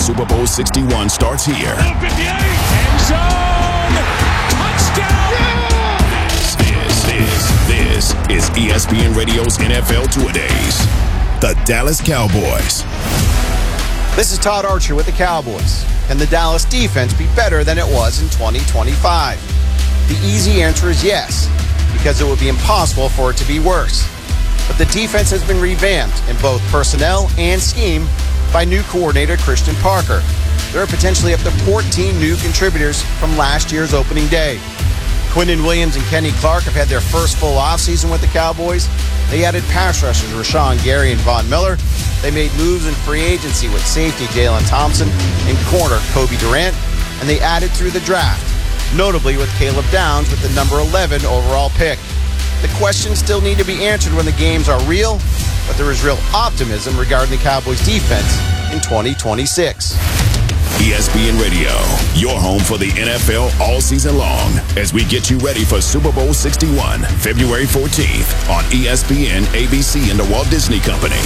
Super Bowl 61 starts here. End zone! Touchdown! This is ESPN Radio's NFL Two-A-Days. The Dallas Cowboys. This is Todd Archer with the Cowboys. Can the Dallas defense be better than it was in 2025? The easy answer is yes, because it would be impossible for it to be worse. But the defense has been revamped in both personnel and scheme by new coordinator Christian Parker. There are potentially up to 14 new contributors from last year's opening day. Quinnen Williams and Kenny Clark have had their first full offseason with the Cowboys. They added pass rushers Rashawn Gary and Von Miller. They made moves in free agency with safety Jalen Thompson and corner Kobe Durant. And they added through the draft, notably with Caleb Downs with the number 11 overall pick. The questions still need to be answered when the games are real, but there is real optimism regarding the Cowboys defense in 2026. ESPN Radio, your home for the NFL all season long as we get you ready for Super Bowl 61, February 14th on ESPN, ABC, and the Walt Disney Company.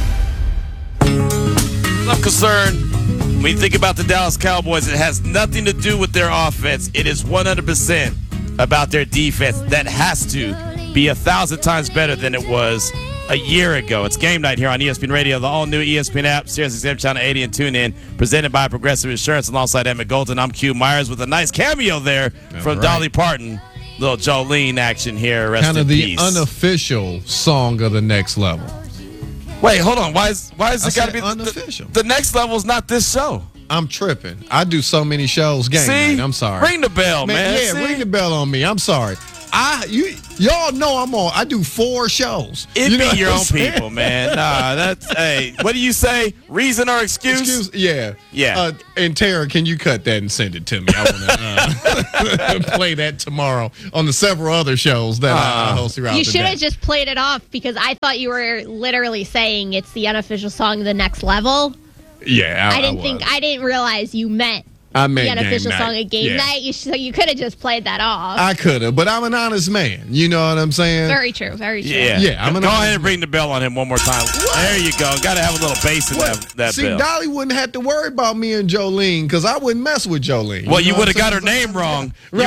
I'm concerned when you think about the Dallas Cowboys, it has nothing to do with their offense. It is 100% about their defense. That has to be 1,000 times better than it was a year ago. It's game night here on ESPN Radio, the all-new ESPN app, SiriusXM Channel 80 and TuneIn, presented by Progressive Insurance alongside Emmett Golden. I'm Q Myers with a nice cameo there from Dolly Parton. Little Jolene action here. Rest kind of in the peace. Unofficial song of the next level. Wait, hold on. Why is it got to be unofficial? The next level is not this show. I'm tripping. I do so many shows. Game night. I'm sorry. Ring the bell, man. Yeah, ring the bell on me. I'm sorry. Y'all know I do 4 shows. It be your own people, man. Nah, hey, what do you say? Reason or excuse? Yeah. And Tara, can you cut that and send it to me? I want to play that tomorrow on the several other shows that I host throughout the day. You should have just played it off because I thought you were literally saying it's the unofficial song of the next level. Yeah, I didn't realize you meant I meant the unofficial game song night. of game night. You could have just played that off. I could have, but I'm an honest man. You know what I'm saying? Very true. Very true. Yeah. Go ahead and ring the bell on him one more time. What? There you go. Got to have a little bass in that See, bell. Dolly wouldn't have to worry about me and Jolene because I wouldn't mess with Jolene. Well, you would have got her name wrong. Right.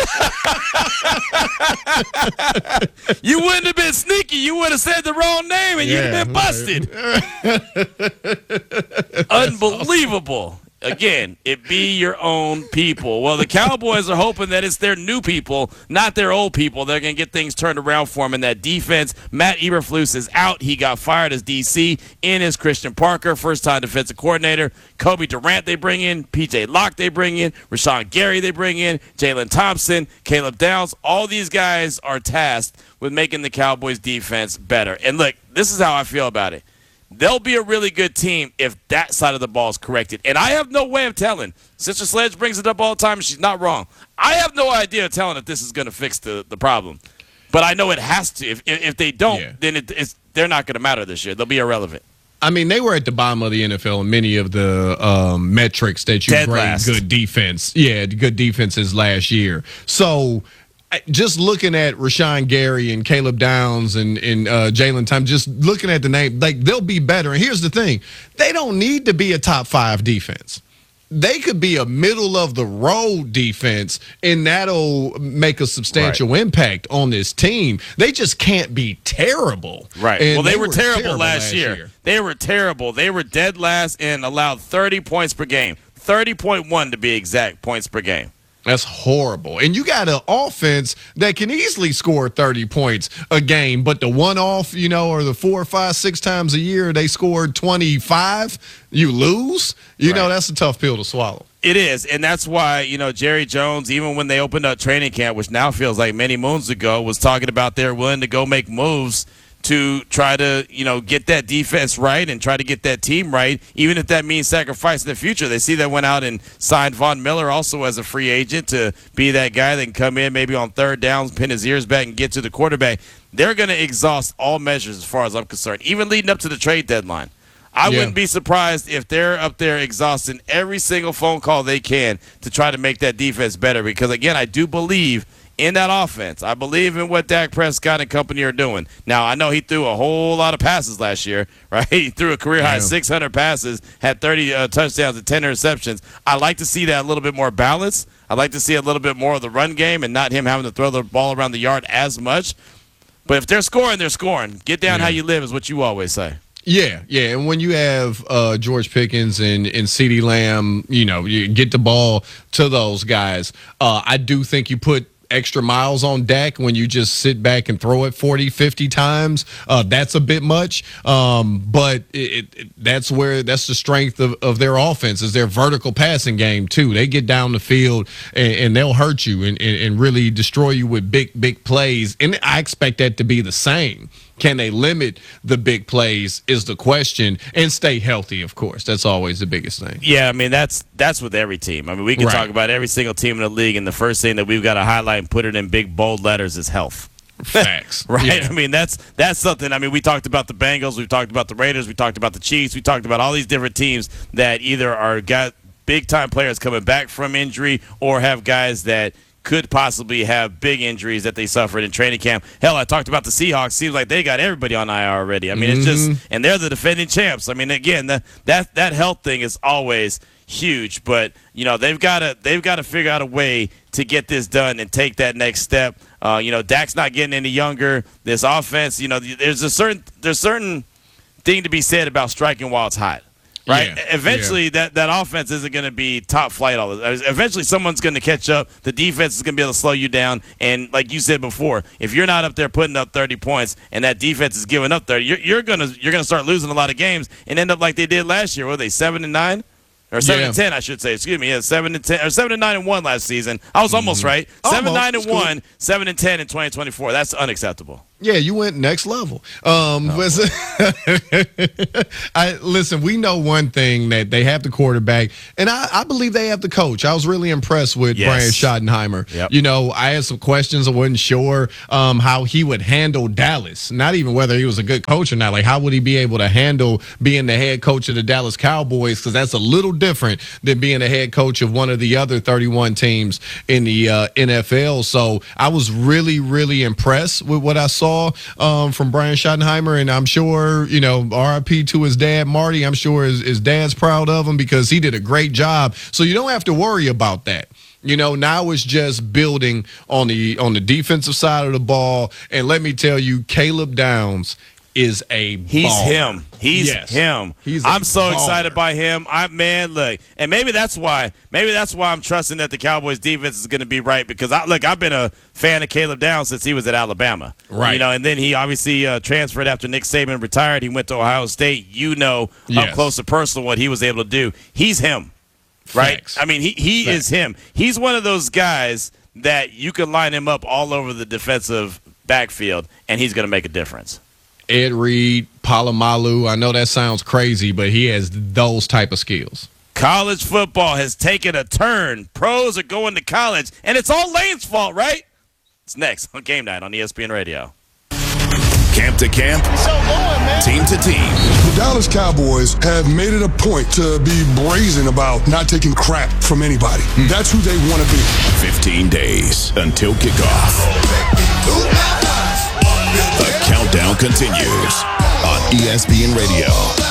You wouldn't have been sneaky. You would have said the wrong name and you'd have been busted. Unbelievable. Again, it be your own people. Well, the Cowboys are hoping that it's their new people, not their old people. They're going to get things turned around for them in that defense. Matt Eberflus is out. He got fired as DC. In is Christian Parker, first-time defensive coordinator. Kobe Durant they bring in. P.J. Locke they bring in. Rashawn Gary they bring in. Jalen Thompson, Caleb Downs. All these guys are tasked with making the Cowboys' defense better. And, look, this is how I feel about it. They'll be a really good team if that side of the ball is corrected. And I have no way of telling. Sister Sledge brings it up all the time, and she's not wrong. I have no idea of telling if this is going to fix the problem. But I know it has to. If they don't, then they're not going to matter this year. They'll be irrelevant. I mean, they were at the bottom of the NFL in many of the metrics that you bring good defense. Yeah, good defenses last year. So just looking at Rashawn Gary and Caleb Downs and Jalen Thompson, just looking at the name, like they'll be better. And here's the thing. They don't need to be a top 5 defense. They could be a middle-of-the-road defense, and that'll make a substantial impact on this team. They just can't be terrible. Right. And well, they were terrible last year. They were terrible. They were dead last and allowed 30 points per game. 30.1 to be exact points per game. That's horrible. And you got an offense that can easily score 30 points a game, but the one-off, or the 4 or 5, 6 times a year they scored 25, you lose. You know, that's a tough pill to swallow. It is, and that's why, Jerry Jones, even when they opened up training camp, which now feels like many moons ago, was talking about they're willing to go make moves to try to, get that defense right and try to get that team right, even if that means sacrifice in the future. They see they went out and signed Von Miller also as a free agent to be that guy that can come in maybe on third downs, pin his ears back, and get to the quarterback. They're going to exhaust all measures as far as I'm concerned, even leading up to the trade deadline. I wouldn't be surprised if they're up there exhausting every single phone call they can to try to make that defense better because, again, I do believe in that offense. I believe in what Dak Prescott and company are doing. Now, I know he threw a whole lot of passes last year, right? He threw a career-high 600 passes, had 30 touchdowns and 10 interceptions. I like to see that a little bit more balanced. I like to see a little bit more of the run game and not him having to throw the ball around the yard as much. But if they're scoring, they're scoring. Get down how you live is what you always say. Yeah, and when you have George Pickens and CeeDee Lamb, you get the ball to those guys. I do think you put extra miles on Dak when you just sit back and throw it 40, 50 times. That's a bit much, but that's the strength of their offense is their vertical passing game, too. They get down the field and they'll hurt you and really destroy you with big plays, and I expect that to be the same. Can they limit the big plays is the question, and stay healthy, of course. That's always the biggest thing. Yeah, I mean, that's with every team. I mean, we can talk about every single team in the league, and the first thing that we've got to highlight and put it in big, bold letters is health. Facts. Right? Yeah. I mean, that's something. I mean, we talked about the Bengals. We've talked about the Raiders. We talked about the Chiefs. We talked about all these different teams that either got big-time players coming back from injury or have guys that could possibly have big injuries that they suffered in training camp. Hell, I talked about the Seahawks. Seems like they got everybody on IR already. I mean, it's just, and they're the defending champs. I mean, again, that health thing is always huge, but they've got to figure out a way to get this done and take that next step. Dak's not getting any younger. This offense, there's certain thing to be said about striking while it's hot. Right. Yeah. Eventually, that offense isn't going to be top flight all the time. Eventually, someone's going to catch up. The defense is going to be able to slow you down. And like you said before, if you're not up there putting up 30 points and that defense is giving up 30, you're going to start losing a lot of games and end up like they did last year. Were they 7-9? Or 7-10, I should say. Excuse me. Yeah, 7-10 or 7-9-1 last season. I was almost right. 7-9-1, cool. 7-10 in 2024. That's unacceptable. Yeah, you went next level. Listen, we know one thing, that they have the quarterback, and I believe they have the coach. I was really impressed with Brian Schottenheimer. Yep. I had some questions. I wasn't sure how he would handle Dallas. Not even whether he was a good coach or not. Like, how would he be able to handle being the head coach of the Dallas Cowboys? Because that's a little different than being the head coach of one of the other 31 teams in the NFL. So I was really, really impressed with what I saw from Brian Schottenheimer, and I'm sure, RIP to his dad, Marty. I'm sure his dad's proud of him because he did a great job. So you don't have to worry about that. Now it's just building on the defensive side of the ball. And let me tell you, Caleb Downs is a baller. He's him. I'm so excited by him. Look, and maybe that's why I'm trusting that the Cowboys defense is going to be right, because I've been a fan of Caleb Downs since he was at Alabama. Right. And then he obviously transferred after Nick Saban retired. He went to Ohio State. Up close and personal what he was able to do. He's him. Right? Facts. I mean, he is him. He's one of those guys that you can line him up all over the defensive backfield, and he's going to make a difference. Ed Reed, Palomalu. I know that sounds crazy, but he has those type of skills. College football has taken a turn. Pros are going to college, and it's all Lane's fault, right? It's next on Game Night on ESPN Radio. Camp to camp, team to team. The Dallas Cowboys have made it a point to be brazen about not taking crap from anybody. That's who they want to be. 15 days until kickoff. The countdown continues on ESPN Radio.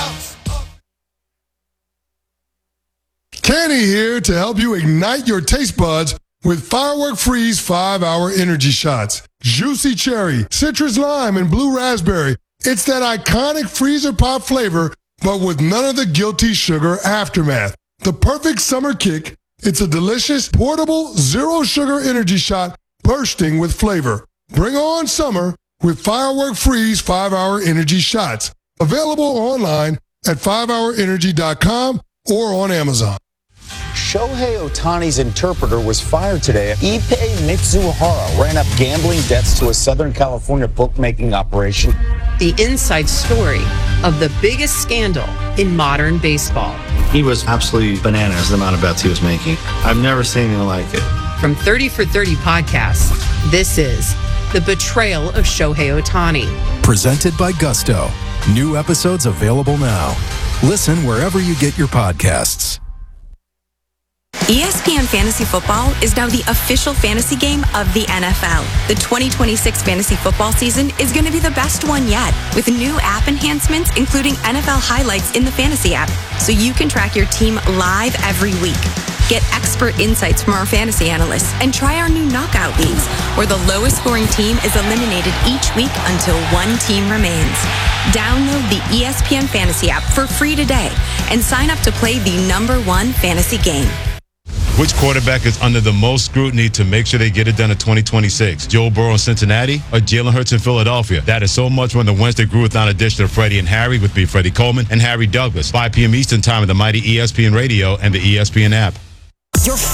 Kenny here to help you ignite your taste buds with Firework Freeze 5-Hour Energy Shots. Juicy cherry, citrus lime, and blue raspberry. It's that iconic freezer pop flavor, but with none of the guilty sugar aftermath. The perfect summer kick. It's a delicious, portable, zero-sugar energy shot bursting with flavor. Bring on summer with Firework Freeze 5-Hour Energy Shots. Available online at 5hourenergy.com or on Amazon. Shohei Ohtani's interpreter was fired today. Ippei Mitsuhara ran up gambling debts to a Southern California bookmaking operation. The inside story of the biggest scandal in modern baseball. He was absolutely bananas, the amount of bets he was making. I've never seen anything like it. From 30 for 30 podcasts, this is The Betrayal of Shohei Ohtani. Presented by Gusto. New episodes available now. Listen wherever you get your podcasts. ESPN Fantasy Football is now the official fantasy game of the NFL. The 2026 fantasy football season is going to be the best one yet, with new app enhancements including NFL highlights in the fantasy app, so you can track your team live every week. Get expert insights from our fantasy analysts and try our new knockout leagues, where the lowest scoring team is eliminated each week until one team remains. Download the ESPN Fantasy app for free today and sign up to play the #1 fantasy game. Which quarterback is under the most scrutiny to make sure they get it done in 2026? Joe Burrow in Cincinnati or Jalen Hurts in Philadelphia? That is so much more than Wednesday Groovathon edition of Freddie and Harry with me, Freddie Coleman and Harry Douglas. 5 p.m. Eastern Time on the mighty ESPN Radio and the ESPN app.